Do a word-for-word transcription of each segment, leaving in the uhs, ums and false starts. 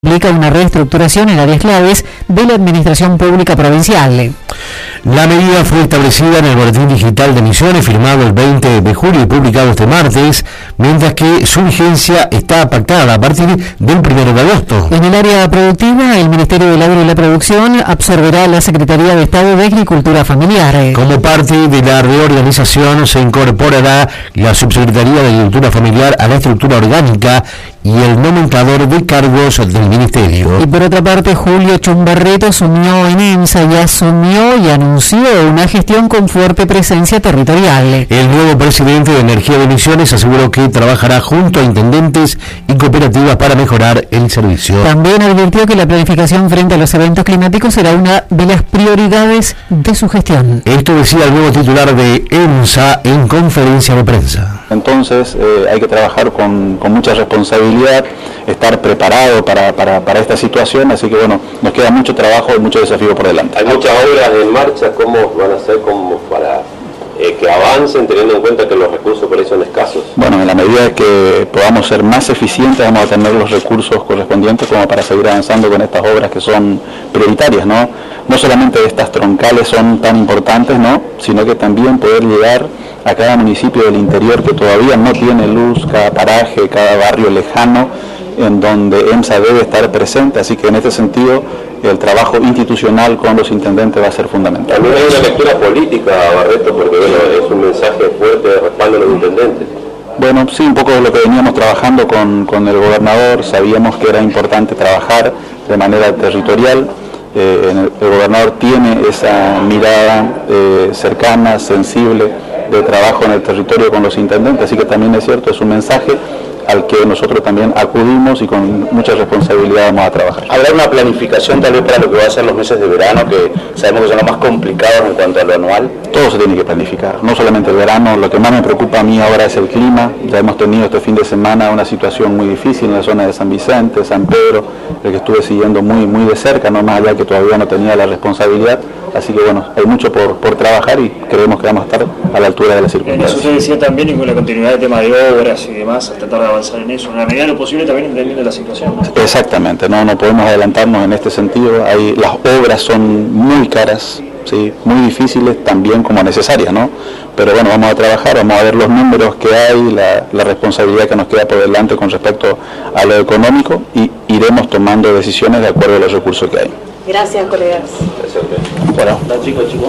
Implica una reestructuración en áreas claves de la administración pública provincial. La medida fue establecida en el Boletín Digital de Misiones, firmado el veinte de julio y publicado este martes, mientras que su vigencia está pactada a partir del primero de agosto. En el área productiva, el Ministerio del Agro y la Producción absorberá la Secretaría de Estado de Agricultura Familiar. Como parte de la reorganización, se incorporará la Subsecretaría de Agricultura Familiar a la estructura orgánica y el nomenclador de cargos del Ministerio. Y por otra parte, Julio Chumbarreto asumió en EMSA y asumió y anunció una gestión con fuerte presencia territorial. El nuevo presidente de Energía de Misiones aseguró que trabajará junto a intendentes y cooperativas para mejorar el servicio. También advirtió que la planificación frente a los eventos climáticos será una de las prioridades de su gestión. Esto decía el nuevo titular de EMSA en conferencia de prensa. Entonces eh, hay que trabajar con, con mucha responsabilidad, estar preparado para, para, para esta situación, así que bueno, nos queda mucho trabajo y mucho desafío por delante. Hay muchas obras en marcha, ¿cómo van a ser como para eh, que avancen, teniendo en cuenta que los recursos por ahí son escasos? Bueno, en la medida que podamos ser más eficientes, vamos a tener los recursos correspondientes como para seguir avanzando con estas obras que son prioritarias, ¿no? No solamente estas troncales son tan importantes, ¿no?, sino que también poder llegar a cada municipio del interior que todavía no tiene luz, cada paraje, cada barrio lejano, en donde EMSA debe estar presente, así que en este sentido el trabajo institucional con los intendentes va a ser fundamental. También hay una lectura política, Barreto, porque bueno, es un mensaje fuerte de respaldo a los intendentes. Bueno, sí, un poco de lo que veníamos trabajando con, con el gobernador, sabíamos que era importante trabajar de manera territorial. Eh, el, el gobernador tiene esa mirada eh, cercana, sensible, de trabajo en el territorio con los intendentes, así que también es cierto, es un mensaje al que nosotros también acudimos y con mucha responsabilidad vamos a trabajar. ¿Habrá una planificación tal vez para lo que va a ser los meses de verano, que sabemos que son los más complicados en cuanto a lo anual? Todo se tiene que planificar, no solamente el verano. Lo que más me preocupa a mí ahora es el clima. Ya hemos tenido este fin de semana una situación muy difícil en la zona de San Vicente, San Pedro, el que estuve siguiendo muy, muy de cerca, no más allá que todavía no tenía la responsabilidad. Así que bueno, hay mucho por, por trabajar y creemos que vamos a estar a la altura de las circunstancias. Eso se decía también, y con la continuidad del tema de obras y demás, tratar de avanzar en eso, en la medida de lo posible, también entendiendo la situación. Exactamente, no, no podemos adelantarnos en este sentido. Hay, las obras son muy caras, ¿sí?, muy difíciles también como necesarias, ¿no? Pero bueno, vamos a trabajar, vamos a ver los números que hay, la, la responsabilidad que nos queda por delante con respecto a lo económico, y iremos tomando decisiones de acuerdo a los recursos que hay. Gracias, colegas. Gracias. Bueno, chicos, chicos.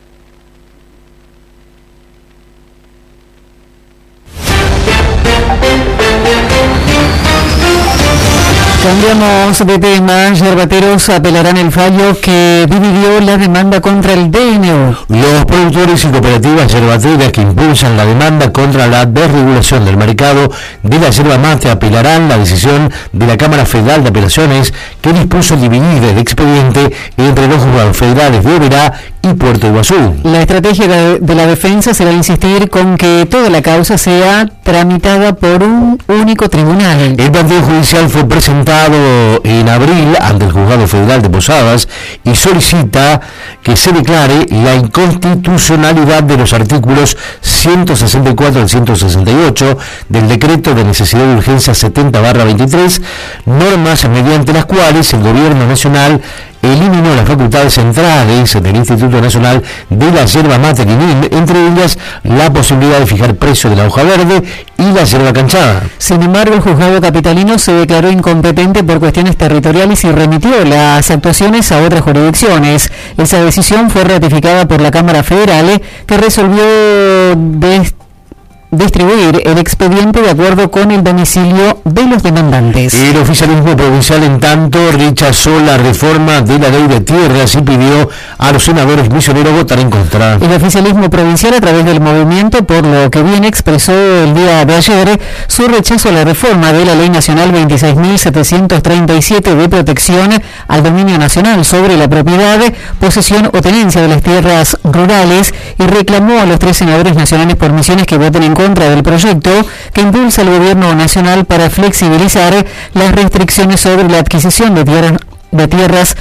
Cambiamos de tema. Yerbateros apelarán el fallo que dividió la demanda contra el D N U. Los productores y cooperativas yerbateras que impulsan la demanda contra la desregulación del mercado de la yerba mate apelarán la decisión de la Cámara Federal de Apelaciones, que dispuso dividir el expediente entre los juzgados federales de Oberá y Puerto Iguazú. La estrategia de, de la defensa será insistir con que toda la causa sea tramitada por un único tribunal. El planteo judicial fue presentado en abril ante el Juzgado Federal de Posadas y solicita que se declare la inconstitucionalidad de los artículos ciento sesenta y cuatro al ciento sesenta y ocho del Decreto de Necesidad de Urgencia setenta barra veintitrés, normas mediante las cuales el Gobierno Nacional eliminó las facultades centrales del Instituto Nacional de la Yerba Mate Quinil, entre ellas la posibilidad de fijar precio de la hoja verde y la yerba canchada. Sin embargo, el juzgado capitalino se declaró incompetente por cuestiones territoriales y remitió las actuaciones a otras jurisdicciones. Esa decisión fue ratificada por la Cámara Federal, que resolvió de distribuir el expediente de acuerdo con el domicilio de los demandantes. El oficialismo provincial, en tanto, rechazó la reforma de la ley de tierras y pidió a los senadores misioneros votar en contra. El oficialismo provincial, a través del movimiento Por lo que Viene, expresó el día de ayer su rechazo a la reforma de la Ley Nacional veintiséis mil setecientos treinta y siete de protección al dominio nacional sobre la propiedad, posesión o tenencia de las tierras rurales, y reclamó a los tres senadores nacionales por Misiones que voten en contra contra del proyecto que impulsa el Gobierno Nacional para flexibilizar las restricciones sobre la adquisición de tierras, de tierras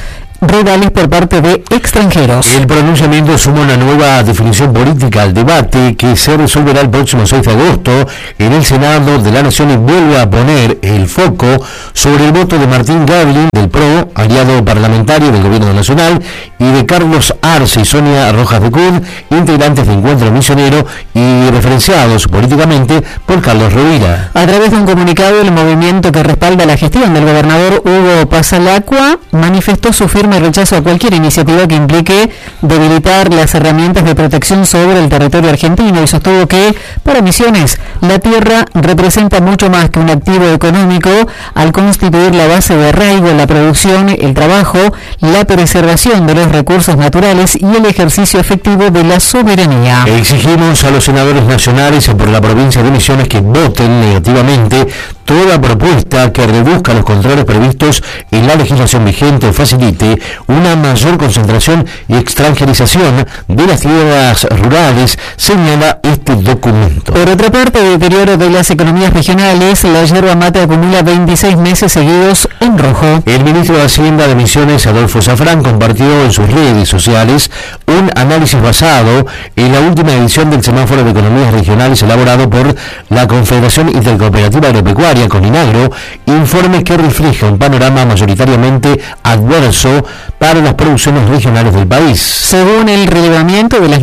rurales por parte de extranjeros. El pronunciamiento suma una nueva definición política al debate que se resolverá el próximo seis de agosto en el Senado de la Nación y vuelve a poner el foco sobre el voto de Martín Gablin del P R O, aliado parlamentario del Gobierno Nacional, y de Carlos Arce y Sonia Rojas de Cud, integrantes de Encuentro Misionero y referenciados políticamente por Carlos Rovira. A través de un comunicado, el movimiento que respalda la gestión del gobernador Hugo Pasalacqua manifestó su firme rechazo a cualquier iniciativa que implique debilitar las herramientas de protección sobre el territorio argentino y sostuvo que, para Misiones, la tierra representa mucho más que un activo económico al constituir la base de arraigo, la producción, el trabajo, la preservación de los recursos naturales y el ejercicio efectivo de la soberanía. Exigimos a los senadores nacionales por la provincia de Misiones que voten negativamente toda propuesta que reduzca los controles previstos en la legislación vigente o facilite una mayor concentración y extranjerización de las tierras rurales, señala este documento. Por otra parte, el deterioro de las economías regionales, la yerba mate acumula veintiséis meses seguidos en rojo. El ministro de Hacienda de Misiones, Adolfo Zafrán, compartió en sus redes sociales un análisis basado en la última edición del Semáforo de Economías Regionales elaborado por la Confederación Intercooperativa Agropecuaria, CONINAGRO, informe que refleja un panorama mayoritariamente adverso para las producciones regionales del país. Según el relevamiento de las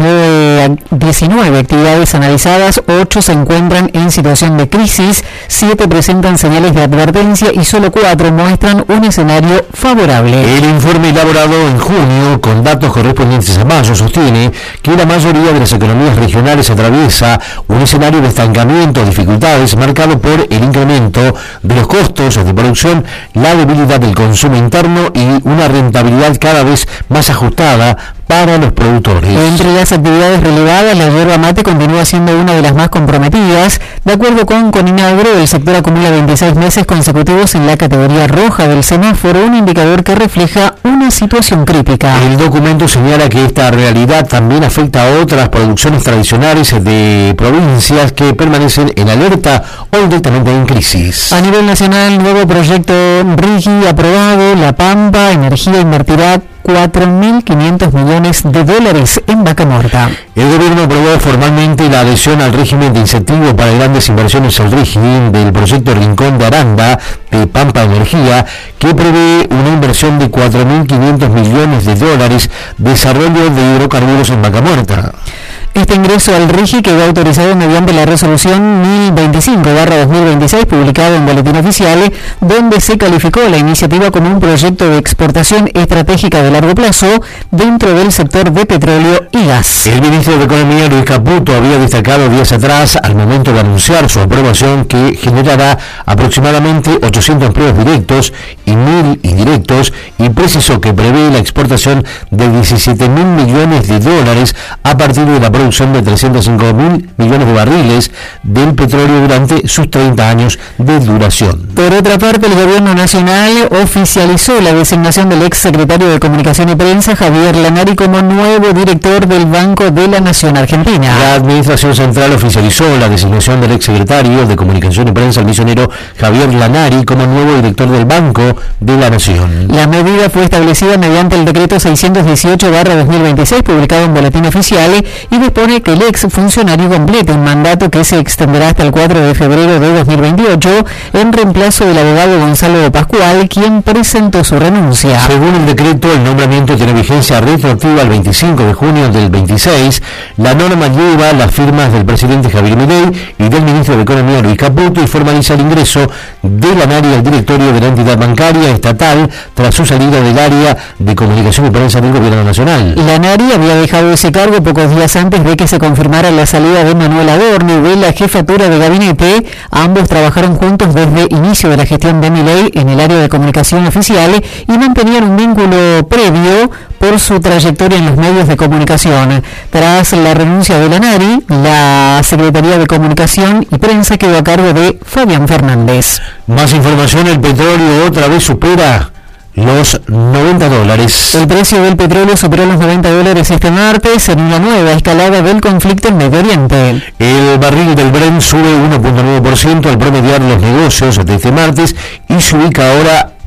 diecinueve actividades analizadas, ocho se encuentran en situación de crisis, siete presentan señales de advertencia y solo cuatro muestran un escenario favorable. El informe elaborado en junio, con datos correspondientes a mayo, sostiene que la mayoría de las economías regionales atraviesa un escenario de estancamiento o dificultades marcado por el incremento de los costos de producción, la debilidad del consumo interno y una rentabilidad cada vez más ajustada para los productores. Entre las actividades relevadas, la yerba mate continúa siendo una de las más comprometidas. De acuerdo con CONINAGRO, el sector acumula veintiséis meses consecutivos en la categoría roja del semáforo, un indicador que refleja una situación crítica. El documento señala que esta realidad también afecta a otras producciones tradicionales de provincias que permanecen en alerta o directamente en crisis. A nivel nacional, nuevo proyecto RIGI aprobado. La Pampa Energía invertirá cuatro mil quinientos millones de dólares en Vaca Muerta. El gobierno aprobó formalmente la adhesión al régimen de incentivo para grandes inversiones al régimen del proyecto Rincón de Aranda de Pampa Energía, que prevé una inversión de cuatro mil quinientos millones de dólares, desarrollo de hidrocarburos en Vaca Muerta. Este ingreso al RIGI quedó autorizado mediante la resolución mil veinticinco barra dos mil veintiséis, publicada en Boletín Oficial, donde se calificó la iniciativa como un proyecto de exportación estratégica de largo plazo dentro del sector de petróleo y gas. El ministro de Economía, Luis Caputo, había destacado días atrás, al momento de anunciar su aprobación, que generará aproximadamente ochocientos empleos directos y mil indirectos, y precisó que prevé la exportación de diecisiete mil millones de dólares a partir de la producción de trescientos cinco mil millones de barriles del petróleo durante sus treinta años de duración. Por otra parte, el gobierno nacional oficializó la designación del ex secretario de Comunicación y Prensa, Javier Lanari, como nuevo director del Banco de la Nación Argentina. La Administración Central oficializó la designación del ex secretario de Comunicación y Prensa, el misionero Javier Lanari, como nuevo director del Banco de la Nación. La medida fue establecida mediante el decreto seiscientos dieciocho barra dos mil veintiséis, publicado en Boletín Oficial, y dispone que el ex funcionario complete un mandato que se extenderá hasta el cuatro de febrero de dos mil veintiocho en reemplazo del abogado Gonzalo Pascual, quien presentó su renuncia. Según el decreto, el nombramiento tiene vigencia retroactiva al veinticinco de junio del veintiséis. La norma lleva las firmas del presidente Javier Milei y del ministro de Economía, Luis Caputo, y formaliza el ingreso de Lanari al directorio de la entidad bancaria estatal tras su salida del área de Comunicación y Prensa del Gobierno Nacional. Lanari había dejado ese cargo pocos días antes de que se confirmara la salida de Manuel Adorni de la jefatura de gabinete. Ambos trabajaron juntos desde inicio de la gestión de Milei en el área de comunicación oficial y mantenían un vínculo previo por su trayectoria en los medios de comunicación. Tras la renuncia de Lanari, la Secretaría de Comunicación y Prensa quedó a cargo de Fabián Fernández. Más información: el petróleo otra vez supera los noventa dólares. El precio del petróleo superó los noventa dólares este martes en una nueva escalada del conflicto en Medio Oriente. El barril del Brent sube uno punto nueve por ciento al promediar los negocios de este martes y se ubica ahora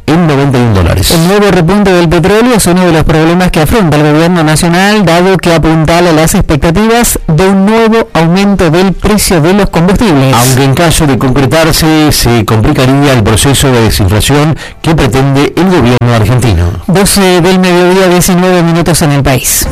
en noventa y un dólares. El nuevo repunte del petróleo es uno de los problemas que afronta el gobierno nacional, dado que apuntala las expectativas de un nuevo aumento del precio de los combustibles. Aunque en caso de concretarse, se complicaría el proceso de desinflación que pretende el gobierno argentino. doce del mediodía, diecinueve minutos en el país.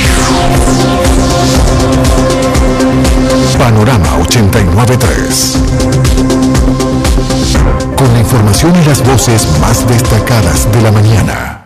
Panorama ochenta y nueve punto tres. Con la información y las voces más destacadas de la mañana.